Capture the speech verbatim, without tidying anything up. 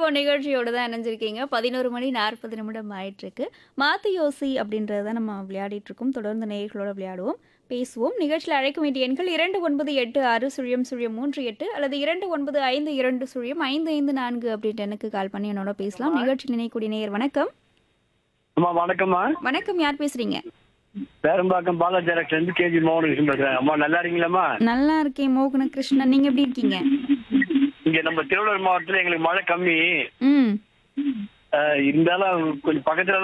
Rainbow நிகழ்ச்சியோட தான் இணைஞ்சிருக்கீங்க. பதினொரு மணி நாற்பது நிமிடம் ஆயிட்டிருக்கு. மாத்தி யோசி அப்படின்றத தான் நம்ம விளையாடிட்டு இருக்கோம். தொடர்ந்து நேயர்களோட விளையாடுவோம், பேசுவோம். நிகழ்ச்சியில அழைக்க வேண்டிய எண்கள் இரண்டு ஒன்பது எட்டு ஆறு சுழியம் சுழியம் மூன்று எட்டு அல்லது இரண்டு ஒன்பது ஐந்து இரண்டு சுழியம் ஐந்து ஐந்து நான்கு அப்படின்ற எனக்கு கால் பண்ணி என்னோட பேசலாம். நிகழ்ச்சியில் இணையக்கூடிய நேயர் வணக்கம். அம்மா வணக்கம்மா. வணக்கம், யார் பேசுறீங்க? பேரம்பாக்கம் பாலாஜி டைரக்டர் இருந்து கேஜி மோகன் பேசுறேன். அம்மா நல்லா இருக்கீங்களாம்மா? நல்லா இருக்கேன் மோகன கிருஷ்ணன், நீங்க எப்படி இருக்கீங்க? இங்க நம்ம திருவள்ளூர் மாவட்டத்துல எங்களுக்கு மழை கம்மி. ம் அஹ் இருந்தாலும் கொஞ்சம் பக்கத்துல